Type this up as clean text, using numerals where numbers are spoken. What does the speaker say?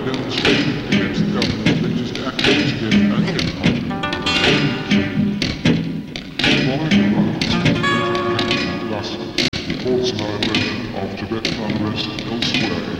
demonstration against the government that just activates it and following the rise of Lhasa, reports annihilation of Tibetan unrest elsewhere